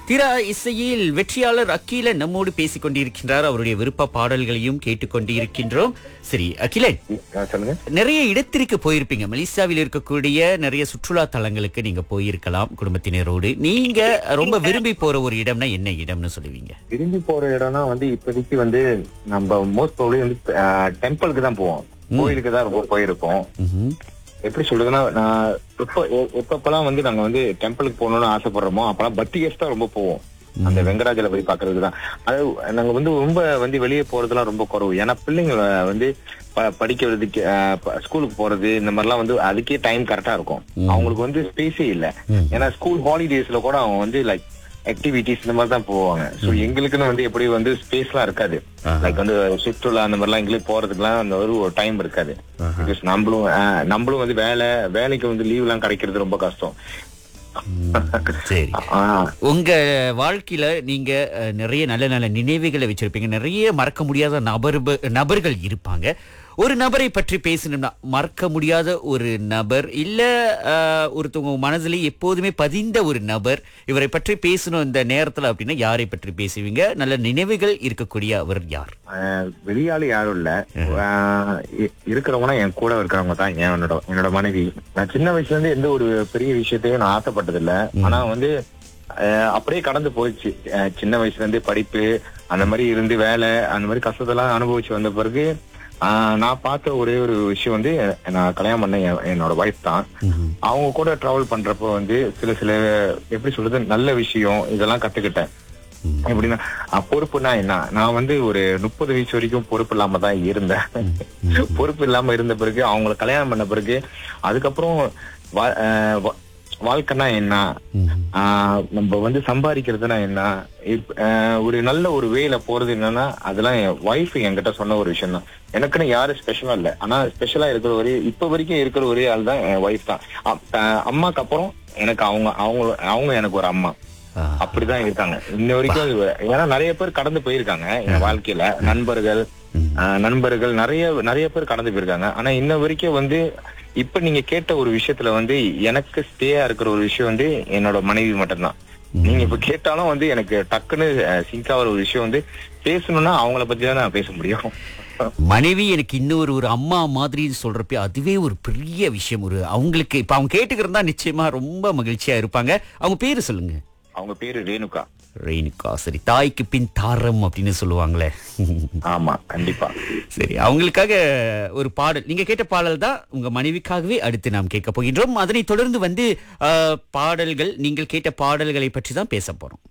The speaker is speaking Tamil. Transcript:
திரா இசையில் வெற்றியாளர் அகிலன் நம்மோடு பேசிக் கொண்டிருக்கின்றார். அவருடைய விருப்ப பாடல்களையும் கேட்டுக்கொண்டிருக்கின்றோம். சரி அகிலன், சொல்லுங்க. நிறைய இடத்திற்கு போயிருப்பீங்க. மலேசியாவில் இருக்கக்கூடிய நிறைய சுற்றுலா தலங்களுக்கு நீங்க போயிருக்கலாம் குடும்பத்தினரோடு. நீங்க ரொம்ப விரும்பி போற ஒரு இடம்னா என்ன இடம்னு சொல்லுவீங்க? விரும்பி போற இடம்னா இப்போதைக்கு நம்ம மோஸ்ட் ப்ராபப்லி டெம்பிளுக்கு தான் போவோம். கோயிலுக்கு தான் ரொம்ப போயிருக்கோம். எப்படி சொல்றதுன்னா, நான் எப்பப்பெல்லாம் நாங்க டெம்பிளுக்கு போகணும்னு ஆசைப்படுறோமோ அப்பெல்லாம் பக்திகேஸ் தான் ரொம்ப போவோம். அந்த வெங்கடாஜல போய் பாக்குறதுக்கு தான். அது நாங்க ரொம்ப வெளியே போறதுலாம் ரொம்ப குறவு. ஏன்னா பிள்ளைங்க படிக்கிறதுக்கு ஸ்கூலுக்கு போறது இந்த மாதிரிலாம் அதுக்கே டைம் கரெக்டா இருக்கும். அவங்களுக்கு ஸ்பேஸே இல்ல. ஏன்னா ஸ்கூல் ஹாலிடேஸ்ல கூட அவங்க லைக் ஆக்டிவிட்டிஸ் இந்த மாதிரி தான் போவாங்க. சோ எங்களுக்குன்னு எப்படி ஸ்பேஸ் எல்லாம் இருக்காது. லைக் சுற்றுலா அந்த மாதிரிலாம் எங்களுக்கு போறதுக்குலாம் அந்த ஒரு டைம் இருக்காது. பிகாஸ் நம்மளும் வேலைக்கு லீவ் எல்லாம் கிடைக்கிறது ரொம்ப கஷ்டம். சரி, உங்க வாழ்க்கையில நீங்க நிறைய நல்ல நல்ல நினைவுகளை வச்சிருப்பீங்க. நிறைய மறக்க முடியாத நபர்கள் இருப்பாங்க. ஒரு நபரை பற்றி பேசணும்னா மறக்க முடியாத ஒரு நபர் இல்ல ஒருத்தவங்க மனதிலே எப்போதுமே பதிந்த ஒரு நபர், இவரை பற்றி பேசணும் இந்த நேரத்துல அப்படின்னா யாரை பற்றி பேசுவீங்க? நல்ல நினைவுகள் இருக்கக்கூடிய அவர் யார்? வெளியாளு யாரும் இல்ல, இருக்கிறவங்கன்னா என் கூட இருக்கிறவங்க தான். என்னோட மனைவி. நான் சின்ன வயசுல இருந்து எந்த ஒரு பெரிய விஷயத்தையும் நான் ஆசைப்பட்டது இல்ல. ஆனா அப்படியே கடந்து போயிடுச்சு. சின்ன வயசுல இருந்து படிப்பு அந்த மாதிரி இருந்து வேலை அந்த மாதிரி கஷ்டத்தெல்லாம் அனுபவிச்சு வந்த பிறகு நான் பார்த்த ஒரே ஒரு விஷயம் நான் கல்யாணம் பண்ண என்னோட வைஃப் தான். அவங்க கூட டிராவல் பண்றப்போ சில எப்படி சொல்றது நல்ல விஷயம் இதெல்லாம் கத்துக்கிட்டேன். எப்படின்னா பொறுப்புனா என்ன, நான் ஒரு 30 வயசு வரைக்கும் பொறுப்பு இல்லாம தான் இருந்தேன். பொறுப்பு இல்லாம இருந்த பிறகு அவங்கள கல்யாணம் பண்ண பிறகு அதுக்கப்புறம் வாழ்க்கைனா என்ன, நம்ம சம்பாதிக்கிறதுனா என்ன, ஒரு நல்ல ஒரு வேல போறது என்னன்னா அதெல்லாம் என் வைஃப் என்கிட்ட சொன்ன ஒரு விஷயம் தான். எனக்குன்னு யாரும் ஸ்பெஷலா இல்ல. ஆனா ஸ்பெஷலா இருக்கிற இப்ப வரைக்கும் இருக்கிற ஒரே ஆள் தான் என் வைஃப் தான். அம்மாக்கு அப்புறம் எனக்கு அவங்க எனக்கு ஒரு அம்மா. அப்படிதான் இருக்காங்க இன்ன வரைக்கும். ஏன்னா நிறைய பேர் கடந்து போயிருக்காங்க என் வாழ்க்கையில. நண்பர்கள் நிறைய பேர் கடந்து போயிருக்காங்க. ஆனா இன்ன வரைக்கும் இப்ப நீங்க கேட்ட ஒரு விஷயத்துல எனக்கு ஸ்டேயா இருக்கிற ஒரு விஷயம் என்னோட மனைவி மட்டும்தான். நீங்க இப்ப கேட்டாலும் எனக்கு டக்குன்னு சிங்க் ஆகிற ஒரு விஷயம் பேசணும்னா அவங்கள பத்தி தான் நான் பேச முடியும். மனைவி எனக்கு இன்னொரு ஒரு அம்மா மாதிரி சொல்றப்ப அதுவே ஒரு பெரிய விஷயம். அவங்களுக்கு இப்ப அவங்க கேட்டுக்கிறதா நிச்சயமா ரொம்ப மகிழ்ச்சியா இருப்பாங்க. அவங்க பேரு சொல்லுங்க. அவங்க பேரு ரேணுகா. ரேணுகா, சரி. தாய்க்கு பின் தாரம் அப்படின்னு சொல்லுவாங்களே. ஆமா, கண்டிப்பா. சரி, அவங்களுக்காக ஒரு பாடல், நீங்க கேட்ட பாடல் தான் உங்க மனைவிக்காகவே அடுத்து நாம் கேட்க போகின்றோம். அதனை தொடர்ந்து பாடல்கள், நீங்கள் கேட்ட பாடல்களை பற்றி தான் பேச போறோம்.